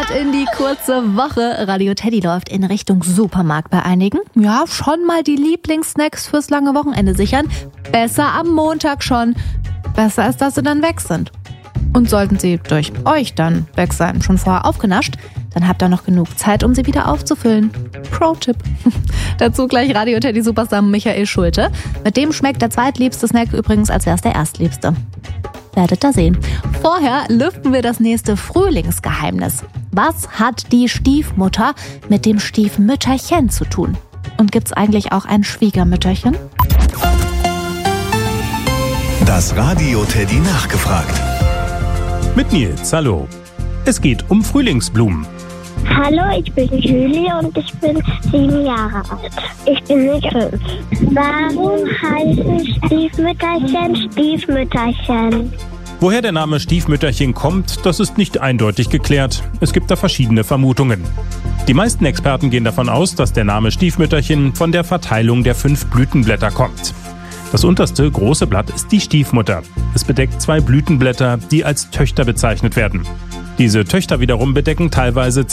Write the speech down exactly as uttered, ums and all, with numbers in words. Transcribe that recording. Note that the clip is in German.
Start in die kurze Woche. Radio Teddy läuft in Richtung Supermarkt bei einigen. Ja, schon mal die Lieblingssnacks fürs lange Wochenende sichern. Besser am Montag schon. Besser ist, dass sie dann weg sind. Und sollten sie durch euch dann weg sein, schon vorher aufgenascht, dann habt ihr noch genug Zeit, um sie wieder aufzufüllen. Pro-Tipp. Dazu gleich Radio Teddy Superstar Michael Schulte. Mit dem schmeckt der zweitliebste Snack übrigens, als wäre es der erstliebste. Werdet ihr sehen. Vorher lüften wir das nächste Frühlingsgeheimnis. Was hat die Stiefmutter mit dem Stiefmütterchen zu tun? Und gibt's eigentlich auch ein Schwiegermütterchen? Das Radio Teddy nachgefragt. Mit Nils, hallo. Es geht um Frühlingsblumen. Hallo, ich bin Julie und ich bin sieben Jahre alt. Ich bin nicht fünf. Warum heißen Stiefmütterchen Stiefmütterchen? Woher der Name Stiefmütterchen kommt, das ist nicht eindeutig geklärt. Es gibt da verschiedene Vermutungen. Die meisten Experten gehen davon aus, dass der Name Stiefmütterchen von der Verteilung der fünf Blütenblätter kommt. Das unterste große Blatt ist die Stiefmutter. Es bedeckt zwei Blütenblätter, die als Töchter bezeichnet werden. Diese Töchter wiederum bedecken teilweise